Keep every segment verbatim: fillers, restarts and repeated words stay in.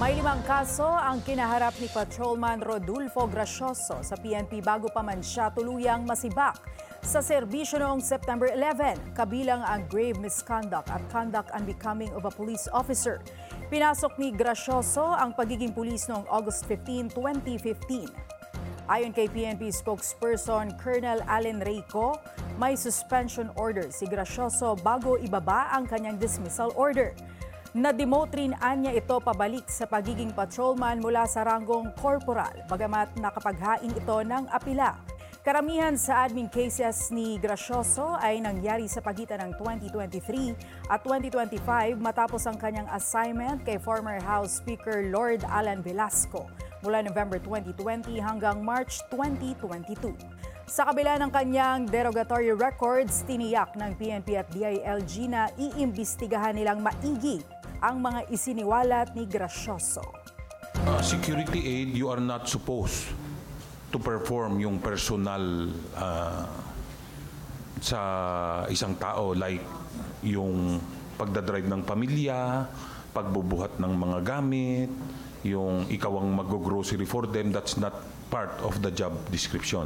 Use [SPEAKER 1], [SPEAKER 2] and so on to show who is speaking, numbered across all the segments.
[SPEAKER 1] May limang kaso ang kinaharap ni Patrolman Rodulfo Gracioso sa P N P bago pa man siya tuluyang masibak sa serbisyo noong September eleven, kabilang ang grave misconduct at conduct unbecoming of a police officer. Pinasok ni Gracioso ang pagiging pulis noong August fifteenth, twenty fifteen. Ayon kay P N P spokesperson Colonel Allen Reyco, may suspension order si Gracioso bago ibaba ang kanyang dismissal order. Na-demote rin anya ito pabalik sa pagiging patrolman mula sa ranggong corporal, bagamat nakapaghain ito ng apila. Karamihan sa admin cases ni Gracioso ay nangyari sa pagitan ng twenty twenty-three at twenty twenty-five matapos ang kanyang assignment kay former House Speaker Lord Alan Velasco mula November twenty twenty hanggang March twenty twenty-two. Sa kabila ng kanyang derogatory records, tiniyak ng P N P at D I L G na iimbestigahan nilang maigi ang mga isiniwalat ni Gracioso.
[SPEAKER 2] Uh, security aid, you are not supposed to perform yung personal uh, sa isang tao, like yung pagdadrive ng pamilya, pagbubuhat ng mga gamit, yung ikaw ang mag-grocery for them. That's not part of the job description.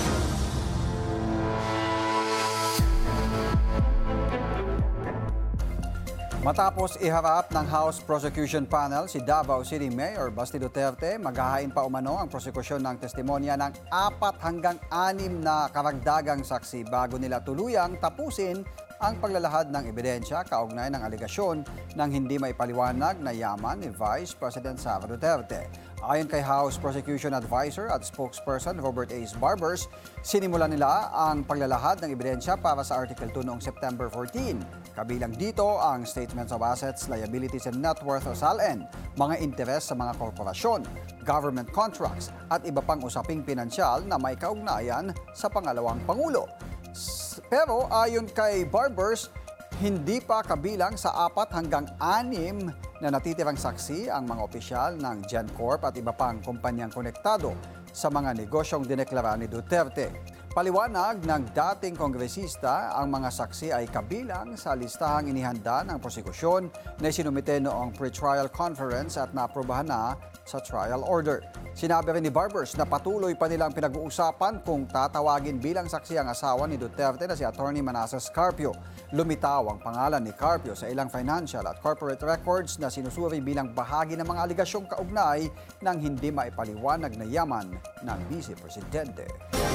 [SPEAKER 3] Matapos iharap ng House Prosecution Panel si Davao City Mayor Basti Duterte, maghahain pa umano ang prosekusyon ng testimonya ng apat hanggang anim na karagdagang saksi bago nila tuluyang tapusin ang paglalahad ng ebidensya kaugnay ng aligasyon ng hindi maipaliwanag na yaman ni Vice President Sara Duterte. Ayon kay House Prosecution Advisor at spokesperson Robert Ace Barbers, sinimulan nila ang paglalahad ng ebidensya para sa Article two noong September fourteen. Kabilang dito ang Statements of Assets, Liabilities and Net Worth o S A L N, mga interes sa mga korporasyon, government contracts at iba pang usaping pinansyal na may kaugnayan sa pangalawang Pangulo. Pero ayon kay Barbers, hindi pa kabilang sa apat hanggang anim na natitirang saksi ang mga opisyal ng GenCorp at iba pang kumpanyang konektado sa mga negosyong dineklara ni Duterte. Paliwanag ng dating kongresista, ang mga saksi ay kabilang sa listahang inihanda ng prosekusyon na sinumite noong pre-trial conference at naaprubahan na sa trial order. Sinabi rin ni Barbers na patuloy pa nilang pinag-uusapan kung tatawagin bilang saksi ang asawa ni Duterte na si Attorney Manasseh Carpio. Lumitaw ang pangalan ni Carpio sa ilang financial at corporate records na sinusuri bilang bahagi ng mga aligasyong kaugnay ng hindi maipaliwanag na yaman ng Vice Presidente.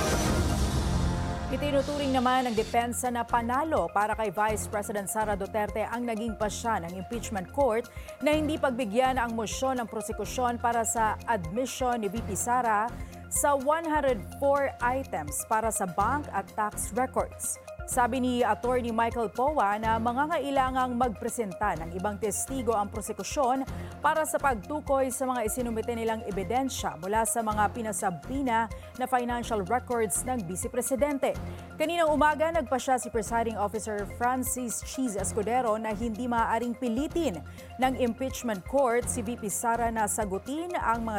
[SPEAKER 1] Itinuturing naman ng depensa na panalo para kay Vice President Sara Duterte ang naging pasya ng impeachment court na hindi pagbigyan ang mosyon ng prosekusyon para sa admission ni V P Sara sa one hundred four items para sa bank at tax records. Sabi ni Attorney Michael Poa na mangangailangang magpresenta ng ibang testigo ang prosekusyon para sa pagtukoy sa mga isinumite nilang ebidensya mula sa mga pinasabina na financial records ng Vice Presidente. Kaninang umaga, nagpasya si Presiding Officer Francis Cheese Escudero na hindi maaaring pilitin ng impeachment court si V P Sara na sagutin ang mga